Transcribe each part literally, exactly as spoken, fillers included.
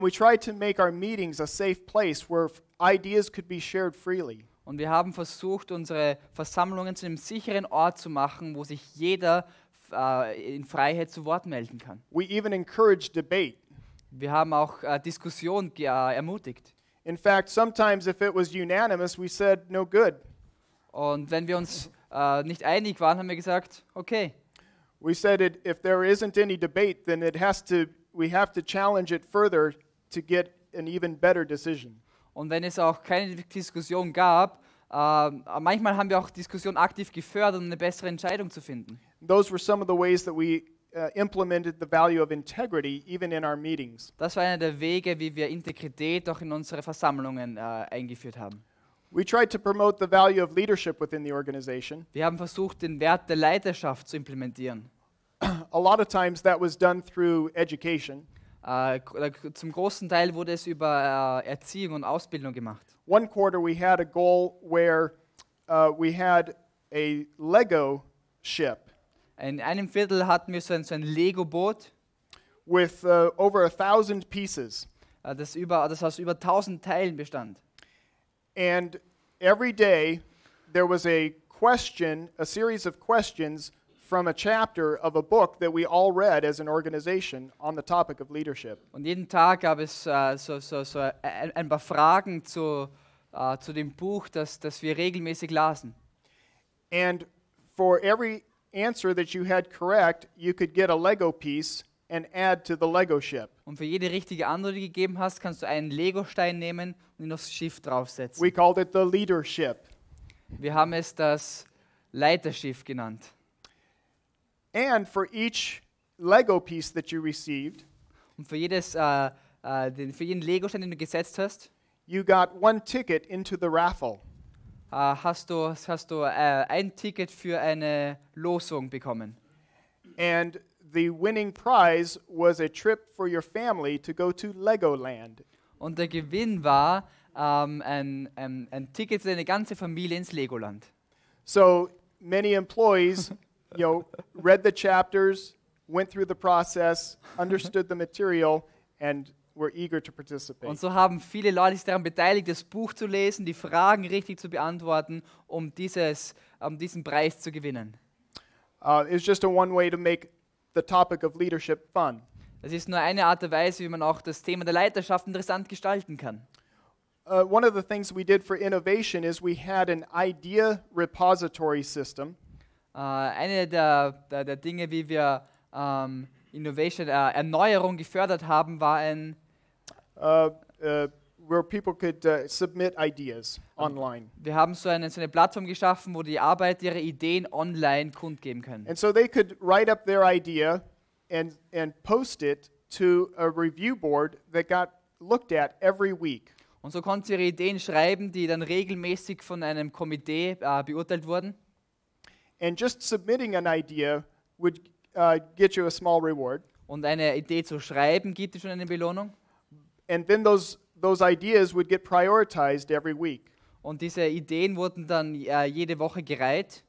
We tried to make our meetings a safe place where ideas could be shared freely. Und wir haben versucht, unsere Versammlungen zu einem sicheren Ort zu machen, wo sich jeder äh, in Freiheit zu Wort melden kann. We even encouraged debate. Wir haben auch äh, Diskussion ge- äh, ermutigt. In fact, sometimes if it was unanimous, we said, no good. Und wenn wir uns äh, nicht einig waren, haben wir gesagt, okay. We said it, if there isn't any debate, then it has to, we have to challenge it further to get an even better decision. Und wenn es auch keine Diskussion gab, äh, manchmal haben wir auch Diskussion aktiv gefördert, um eine bessere Entscheidung zu finden. Those were some of the ways that we uh, implemented the value of integrity even in our meetings. Das war einer der Wege, wie wir Integrität auch in unsere Versammlungen äh, eingeführt haben. We tried to promote the value of leadership within the organization. Wir haben versucht, den Wert der Leiterschaft zu implementieren. A lot of times that was done through education. Äh, zum großen Teil wurde es über äh, Erziehung und Ausbildung gemacht. One quarter we had a goal where uh, we had a Lego ship In einem Viertel hatten wir so ein, so ein Lego-Boot, with uh, over a thousand pieces. äh, das, über, das aus über tausend Teilen bestand. And every day there was a question, a series of questions from a chapter of a book that we all read as an organization on the topic of leadership. Und jeden Tag gab es äh, so, so, so ein, ein paar Fragen zu, äh, zu dem Buch, das, das wir regelmäßig lasen. And for every answer that you had correct, you could get a Lego piece and add to the Lego ship. Und für jede richtige Antwort, die du gegeben hast, kannst du einen Legostein nehmen und ihn aufs Schiff draufsetzen. We called it the leadership. Wir haben es das Leiterschiff genannt. And for each Lego piece that you received, Und für, jedes, äh, äh, den, für jeden Legostein, den du gesetzt hast, you got one ticket into the raffle. äh, hast du, hast du äh, ein Ticket für eine Losung bekommen. And the winning prize was a trip for your family to go to Legoland. Und der Gewinn war ähm, ein, ein, ein Ticket für deine ganze Familie ins Legoland. So many employees, you know, read the chapters, went through the process, understood the material, and were eager to participate. Und so haben viele Leute sich daran beteiligt, das Buch zu lesen, die Fragen richtig zu beantworten, um, dieses, um diesen Preis zu gewinnen. Uh, it's just a one way to make the topic of leadership fun. Das ist nur eine Art und Weise, wie man auch das Thema der Leiterschaft interessant gestalten kann. Uh, one of the things we did for innovation is we had an idea repository system. Äh, eine der, der, der Dinge, wie wir ähm, Innovation, äh, Erneuerung gefördert haben, war ein, Uh, uh, where people could uh, submit ideas online. wir haben so eine, so eine Plattform geschaffen, wo die Arbeiter ihre Ideen online kundgeben können. And so they could write up their idea and, and post it to a review board that got looked at every week. Und so konnten sie ihre Ideen schreiben, die dann regelmäßig von einem Komitee äh, beurteilt wurden. And just submitting an idea would uh, get you a small reward. Und eine Idee zu schreiben, gibt es schon eine Belohnung. And then those, those ideas would get prioritized every week. Und diese Ideen wurden dann äh, jede Woche gereiht.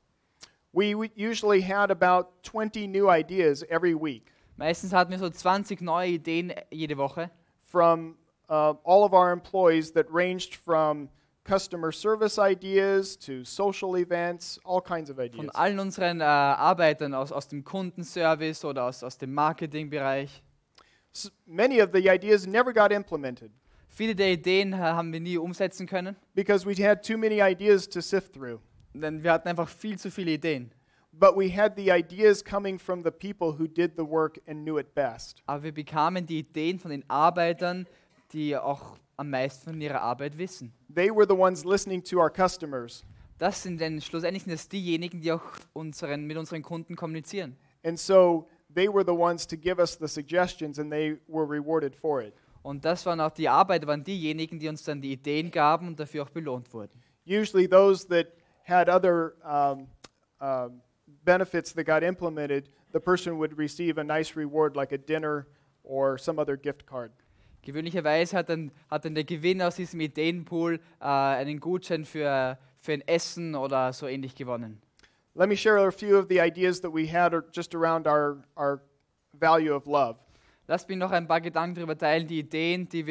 We we usually had about twenty new ideas every week Meistens hatten wir so zwanzig neue Ideen jede Woche. from uh, all of our employees that ranged from customer service ideas to social events, all kinds of Von ideas. allen unseren äh, Arbeitern aus, aus dem Kundenservice oder aus, aus dem Marketingbereich. S- many of the ideas never got implemented Viele der Ideen äh, haben wir nie umsetzen können, because we had too many ideas to sift through. denn wir hatten einfach viel zu viele Ideen. But we had the ideas coming from the people who did the work and knew it best. Aber wir bekamen die Ideen von den Arbeitern, die auch am meisten von ihrer Arbeit wissen. They were the ones listening to our customers. Das sind denn schlussendlich sind das diejenigen, die auch unseren, mit unseren Kunden kommunizieren. And so they were the ones to give us the suggestions and they were rewarded for it. Und das waren auch die Arbeiter, waren diejenigen, die uns dann die Ideen gaben und dafür auch belohnt wurden. Usually those that had other um, um, benefits that got implemented, the person would receive a nice reward like a dinner or some other gift card. Gewöhnlicherweise hat dann, hat dann der Gewinn aus diesem Ideenpool äh, einen Gutschein für, für ein Essen oder so ähnlich gewonnen. Let me share a few of the ideas that we had ar- just around our, our value of love. Lasst mich noch ein paar Gedanken darüber teilen, die Ideen, die wir